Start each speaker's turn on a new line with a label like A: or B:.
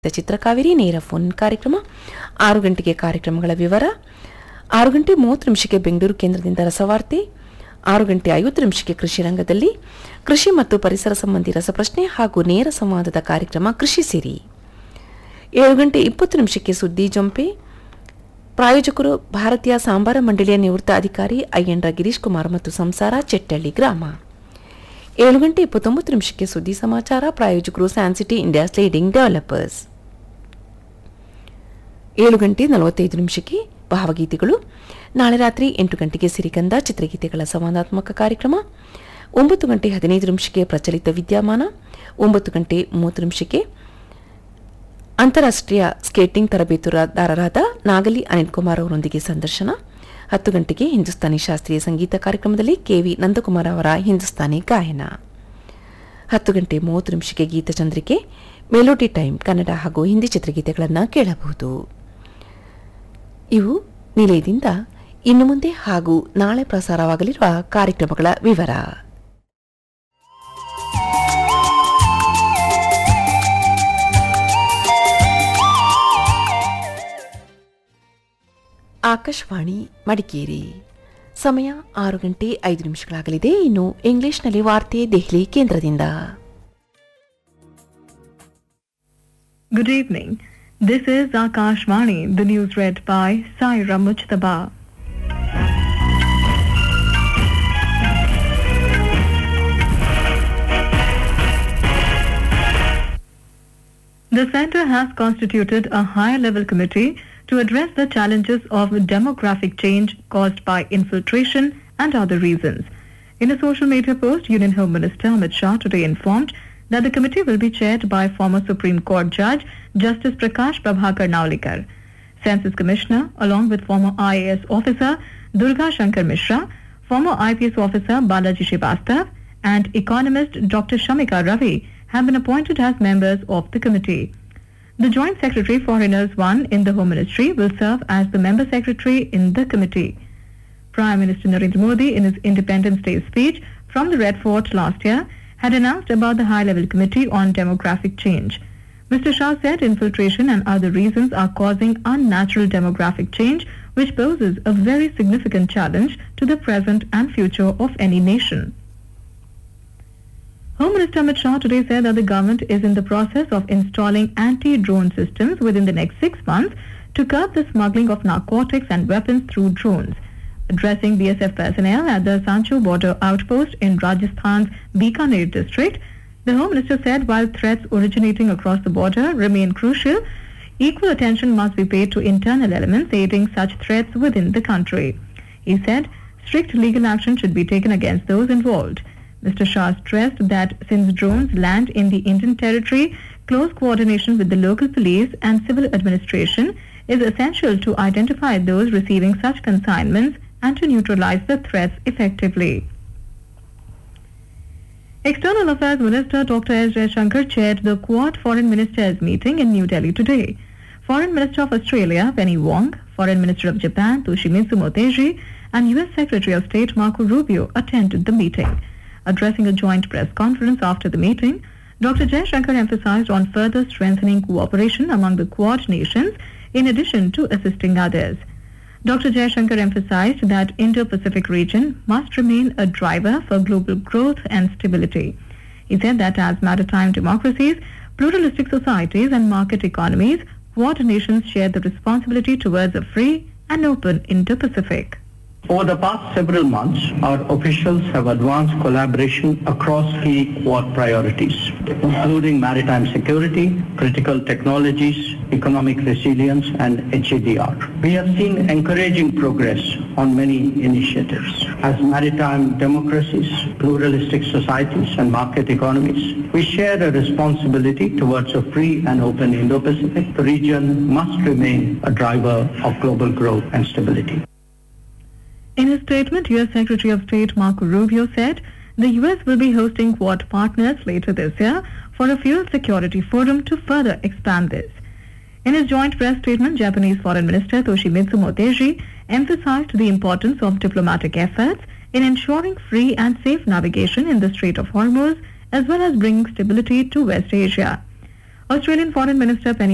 A: ಚಿತ್ರಕಾವೇರಿ ನೇರ ಫೋನ್ ಕಾರ್ಯಕ್ರಮ 6 ಗಂಟೆಗೆ ಕಾರ್ಯಕ್ರಮಗಳ ವಿವರ 6 ಗಂಟೆ 30 ನಿಮಿಷಕ್ಕೆ ಬೆಂಗಳೂರು ಕೇಂದ್ರದಿಂದ ರಸವಾರ್ತೆ 6 ಗಂಟೆ 50 ನಿಮಿಷಕ್ಕೆ ಕೃಷಿ ರಂಗದಲ್ಲಿ ಕೃಷಿ ಮತ್ತು ಪರಿಸರ ಸಂಬಂಧಿ ರಸಪ್ರಶ್ನೆ ಹಾಗೂ ನೇರ ಸಂವಾದದ ಕಾರ್ಯಕ್ರಮ ಕೃಷಿ ಸಿರಿ 7 ಗಂಟೆ 20 ನಿಮಿಷಕ್ಕೆ ಸುದ್ದಿ ಜೊಂಪೆ ಪ್ರಾಯೋಜಕರು ಭಾರತೀಯ ಸಾಂಬಾರ ಮಂಡಳಿಯ ನಿವೃತ್ತ ಅಧಿಕಾರಿ ಅಯ್ಯಂಡ್ರ ಗಿರೀಶ್ ಕುಮಾರ್ ಮತ್ತು ಸಂಸಾರ ಚೆಟ್ಟಳ್ಳಿ ಗ್ರಾಮ 7 ಗಂಟೆ 29 ನಿಮಿಷಕ್ಕೆ ಸುದ್ದಿ ಸಮಾಚಾರ ಪ್ರಾಯೋಜಕರು ಸ್ಯಾನ್ಸಿಟಿ ಇಂಡಿಯಾಸ್ ಲೀಡಿಂಗ್ ಡೆವಲಪರ್ಸ್ 7 ಗಂಟೆ 45 ನಿಮಿಷಕ್ಕೆ ಭಾವಗೀತೆಗಳು ನಾಳೆ ರಾತ್ರಿ 8 ಗಂಟೆಗೆ ಸಿರಿಗಂಧ ಚಿತ್ರಗೀತೆಗಳ ಸಂವಾದಾತ್ಮಕ ಕಾರ್ಯಕ್ರಮ 9 ಗಂಟೆ 15 ನಿಮಿಷಕ್ಕೆ ಪ್ರಚಲಿತ ವಿದ್ಯಮಾನ 9 ಗಂಟೆ 30 ನಿಮಿಷಕ್ಕೆ ಅಂತಾರಾಷ್ಟ್ರೀಯ ಸ್ಕೇಟಿಂಗ್ ತರಬೇತುದಾರರಾದ ನಾಗಲಿ ಅನಿಲ್ ಕುಮಾರ್ ಅವರೊಂದಿಗೆ ಸಂದರ್ಶನ 10 ಗಂಟೆಗೆ ಹಿಂದೂಸ್ತಾನಿ ಶಾಸ್ತ್ರೀಯ ಸಂಗೀತ ಕಾರ್ಯಕ್ರಮದಲ್ಲಿ ಕೆವಿ ನಂದಕುಮಾರ್ ಅವರ ಹಿಂದೂಸ್ತಾನಿ ಗಾಯನ 10 ಗಂಟೆ 30 ನಿಮಿಷಕ್ಕೆ ಗೀತಚಂದ್ರಿಕೆ ಮೆಲೋಡಿ ಟೈಮ್ ಕನ್ನಡ ಹಾಗೂ ಹಿಂದಿ ಚಿತ್ರಗೀತೆಗಳನ್ನು ಕೇಳಬಹುದು ಇವು ನಿಲಯದಿಂದ ಇನ್ನು ಮುಂದೆ ಹಾಗೂ ನಾಳೆ ಪ್ರಸಾರವಾಗಲಿರುವ ಕಾರ್ಯಕ್ರಮಗಳ ವಿವರ ಆಕಾಶವಾಣಿ ಮಡಿಕೇರಿ ಸಮಯ 6 ಗಂಟೆ 5 ನಿಮಿಷಗಳಾಗಲಿದೆ ಇನ್ನು ಇಂಗ್ಲಿಷ್ನಲ್ಲಿ ವಾರ್ತೆ ದೆಹಲಿ ಕೇಂದ್ರದಿಂದ
B: Good evening. This is Akashvani, the news read by Saira Mujtaba. The Centre has constituted a higher-level committee to address the challenges of demographic change caused by infiltration and other reasons. In a social media post, Union Home Minister Amit Shah today informed that the committee will be chaired by former Supreme Court Judge Justice Prakash Prabhakar Naulikar. Census Commissioner, along with former IAS officer Durga Shankar Mishra, former IPS officer Balaji Srivastav, and economist Dr. Shamika Ravi have been appointed as members of the committee. The Joint Secretary Foreigners 1 in the Home Ministry will serve as the member secretary in the committee. Prime Minister Narendra Modi, in his Independence Day speech from the Red Fort last year, had announced about the high-level committee on demographic change. Mr. Shah said infiltration and other reasons are causing unnatural demographic change, which poses a very significant challenge to the present and future of any nation. Home Minister Amit Shah today said that the government is in the process of installing anti-drone systems within the next 6 months to curb the smuggling of narcotics and weapons through drones. Addressing BSF personnel at the Sanchu border outpost in Rajasthan's Bikaner district, the Home Minister said while threats originating across the border remain crucial, equal attention must be paid to internal elements aiding such threats within the country. He said strict legal action should be taken against those involved. Mr. Shah stressed that since drones land in the Indian territory, close coordination with the local police and civil administration is essential to identify those receiving such consignments and to neutralize the threats effectively. External Affairs Minister Dr. S. Jaishankar chaired the Quad Foreign Ministers meeting in New Delhi today. Foreign Minister of Australia Penny Wong, Foreign Minister of Japan Toshimitsu Motegi, and US Secretary of State Marco Rubio attended the meeting. Addressing a joint press conference after the meeting, Dr. Jaishankar emphasized on further strengthening cooperation among the Quad nations in addition to assisting others. Dr. Jaishankar emphasized that Indo-Pacific region must remain a driver for global growth and stability. He said that as maritime democracies, pluralistic societies and market economies, Quad nations share the responsibility towards a free and open Indo-Pacific.
C: Over the past several months, our officials have advanced collaboration across key Quad priorities, including maritime security, critical technologies, economic resilience, and HADR. We have seen encouraging progress on many initiatives. As maritime democracies, pluralistic societies, and market economies, we share a responsibility towards a free and open Indo-Pacific. The region must remain a driver of global growth and stability.
B: In his statement, U.S. Secretary of State Marco Rubio said the U.S. will be hosting Quad partners later this year for a fuel security forum to further expand this. In his joint press statement, Japanese Foreign Minister Toshimitsu Motegi emphasized the importance of diplomatic efforts in ensuring free and safe navigation in the Strait of Hormuz, as well as bringing stability to West Asia. Australian Foreign Minister Penny